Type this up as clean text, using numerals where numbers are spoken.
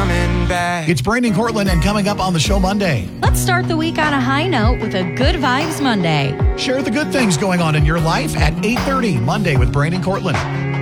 coming back. It's Brandon Cortland, and coming up on the show Monday. Let's start the week on a high note with a Good Vibes Monday. Share the good things going on in your life at 8:30 Monday with Brandon Cortland.